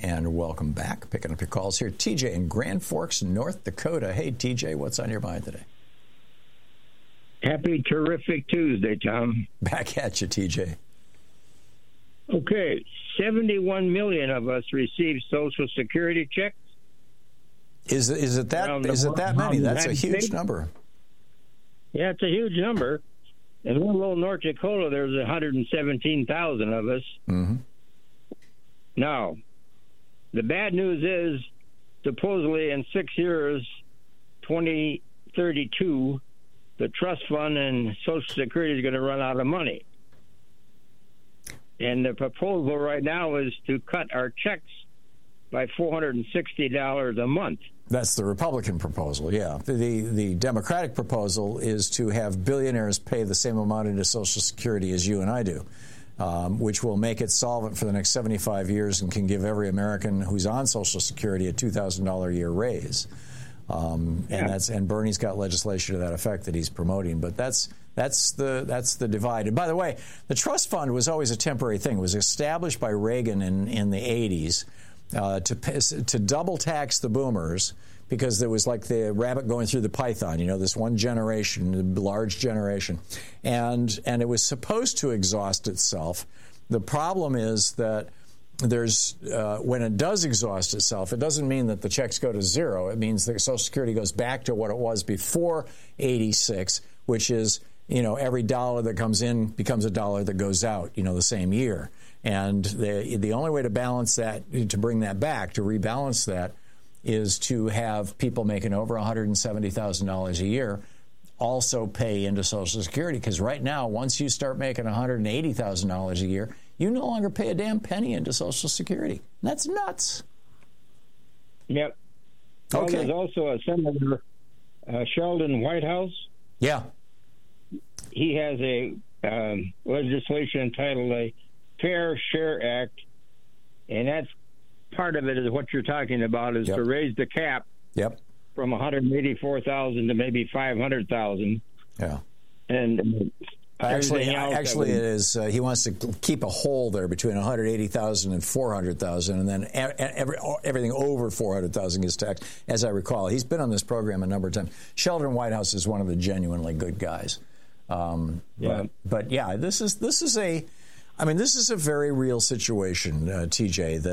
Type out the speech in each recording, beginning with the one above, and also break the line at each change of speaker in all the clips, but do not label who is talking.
and welcome back. Picking up your calls here. TJ in Grand Forks, North Dakota. Hey, TJ, what's on your mind today?
Happy terrific Tuesday, Tom.
Back at you, TJ.
Okay, 71 million of us receive Social Security checks.
Is it that many? That's a huge number.
Yeah, it's a huge number. In little North Dakota, there's 117,000 of us.
Mm-hmm.
Now, the bad news is, supposedly in 6 years, 2032, the trust fund and Social Security is going to run out of money. And the proposal right now is to cut our checks by $460 a month.
That's the Republican proposal, yeah. The Democratic proposal is to have billionaires pay the same amount into Social Security as you and I do, which will make it solvent for the next 75 years and can give every American who's on Social Security a $2,000 a year raise. And Bernie's got legislation to that effect that he's promoting. But that's the divide. And by the way, the trust fund was always a temporary thing. It was established by Reagan in the 80s. To double tax the boomers, because there was like the rabbit going through the python, this one generation, large generation, and it was supposed to exhaust itself. The problem is that there's when it does exhaust itself, it doesn't mean that the checks go to zero. It means that Social Security goes back to what it was before 86, which is every dollar that comes in becomes a dollar that goes out, the same year. And the only way to balance that, to bring that back, to rebalance that, is to have people making over $170,000 a year also pay into Social Security. Because right now, once you start making $180,000 a year, you no longer pay a damn penny into Social Security. And that's nuts.
Yep. Well,
okay.
There's also a Senator Sheldon Whitehouse.
Yeah.
He has a legislation entitled a Fair Share Act, and that's part of it is what you're talking about, is to raise the cap from 184,000 to maybe 500,000.
Yeah.
And
actually it is. He wants to keep a hole there between 180,000 and 400,000, and then everything over 400,000 gets taxed. As I recall, he's been on this program a number of times. Sheldon Whitehouse is one of the genuinely good guys. But this is a very real situation, TJ.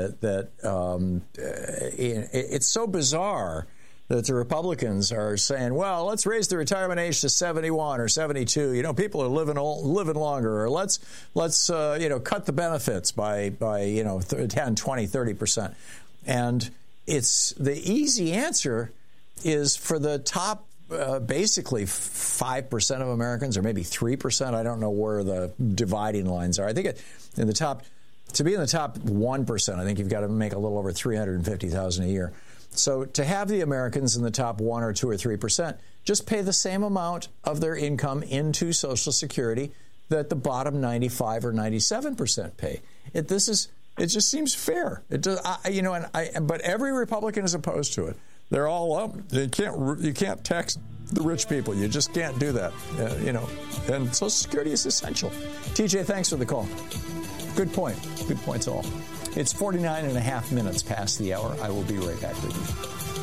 It's so bizarre that the Republicans are saying, "Well, let's raise the retirement age to 71 or 72. People are living longer, or let's cut the benefits by 10, 20, 30%." And it's the easy answer is for the top. Basically 5% of Americans, or maybe 3%. I don't know where the dividing lines are. I think to be in the top 1%, I think you've got to make a little over $350,000 a year. So to have the Americans in the top 1 or 2 or 3%, just pay the same amount of their income into Social Security that the bottom 95 or 97% pay. It just seems fair. It does, but every Republican is opposed to it. They're all up. You can't tax the rich people. You just can't do that. And Social Security is essential. TJ, thanks for the call. Good point. Good points all. It's 49 and a half minutes past the hour. I will be right back with you.